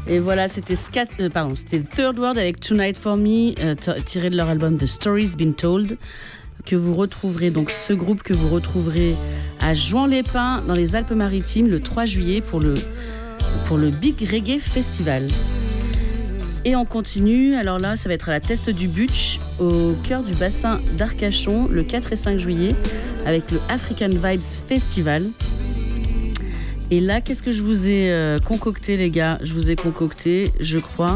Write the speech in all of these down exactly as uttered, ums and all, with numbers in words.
Et voilà, c'était, Scat, euh, pardon, c'était Third World avec Tonight For Me, euh, t- tiré de leur album The Story's Been Told, que vous retrouverez, donc ce groupe que vous retrouverez à Juan-les-Pins dans les Alpes-Maritimes le trois juillet pour le, pour le Big Reggae Festival. Et on continue, alors là ça va être à la Teste du Butch au cœur du bassin d'Arcachon le quatre et cinq juillet avec le African Vibes Festival. Et là, qu'est-ce que je vous ai euh, concocté, les gars ? Je vous ai concocté, je crois,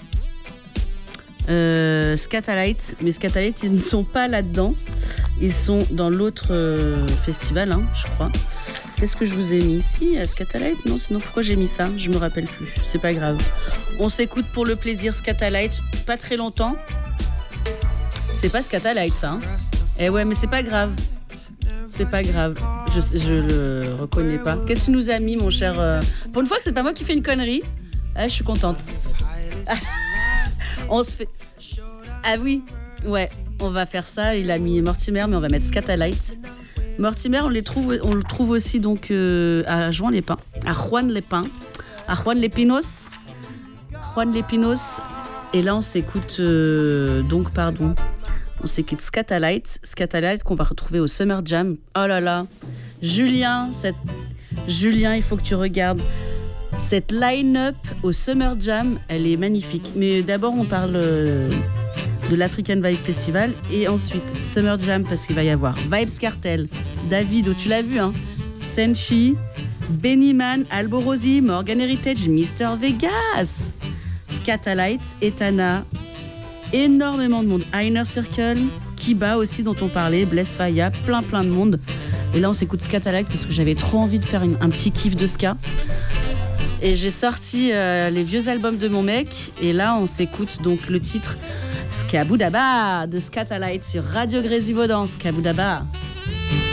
euh, Scatalites. Mais Scatalites, ils ne sont pas là-dedans. Ils sont dans l'autre euh, festival, hein, je crois. Qu'est-ce que je vous ai mis ici ? Scatalites ? Non, sinon pourquoi j'ai mis ça ? Je me rappelle plus. C'est pas grave. On s'écoute pour le plaisir, Scatalites. Pas très longtemps. C'est pas Scatalites, ça. Hein. Eh ouais, mais c'est pas grave. C'est pas grave, je, je le reconnais pas. Qu'est-ce que tu nous as mis, mon cher euh... Pour une fois que c'est pas moi qui fais une connerie, ah, je suis contente. On se fait... Ah oui, ouais, on va faire ça. Il a mis Mortimer, mais on va mettre Scatalites. Mortimer, on, les trouve, on le trouve aussi donc euh, à Juan-les-Pins, à Juan-les-Pins, à Juan-les-Pinos. Juan-les-Pinos. Et là, on s'écoute euh, donc, pardon... On s'écoute Scatalites, Scatalites qu'on va retrouver au Summer Jam. Oh là là, Julien, cette... Julien, il faut que tu regardes cette line-up au Summer Jam, elle est magnifique. Mais d'abord, on parle de l'African Vibe Festival et ensuite Summer Jam parce qu'il va y avoir Vibes Cartel, Davido, tu l'as vu, hein, Senchi, Bennyman, Alborosi, Morgan Heritage, Mister Vegas, Scatalites, Etana. Énormément de monde. Inner Circle, Kiba aussi dont on parlait, Bless Faya, plein plein de monde. Et là on s'écoute Scatalites parce que j'avais trop envie de faire une, un petit kiff de ska. Et j'ai sorti euh, les vieux albums de mon mec. Et là on s'écoute donc le titre Skaboudaba de Scatalites sur Radio Grésivaudan. Skaboudaba.